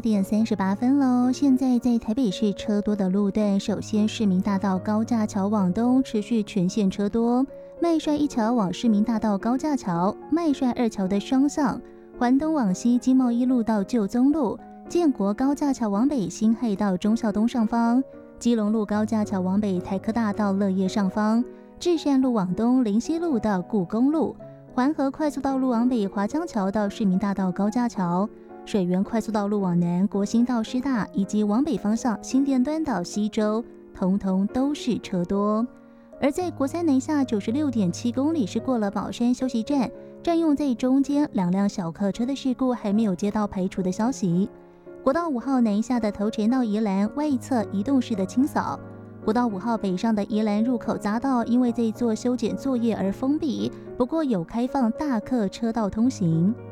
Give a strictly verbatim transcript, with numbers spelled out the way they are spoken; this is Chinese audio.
点三十八分喽。现在在台北市车多的路段，首先市民大道高架桥往东持续全线车多，麦帅一桥往市民大道高架桥，麦帅二桥的双向，环东往西经贸一路到旧宗路，建国高架桥往北辛亥到忠孝东上方，基隆路高架桥往北台科大到乐业上方，至善路往东林西路到故宫路，环河快速道路往北华江桥到市民大道高架桥，水源快速道路往南国兴到师大，以及往北方向新店端到西周，通通都是车多。而在国三南下九十六点七公里是过了宝山休息站，占用在中间两辆小客车的事故还没有接到排除的消息。国道五号南下的头城到宜兰外侧移动式的清扫，国道五号北上的宜兰入口匝道因为在做修剪作业而封闭，不过有开放大客车道通行。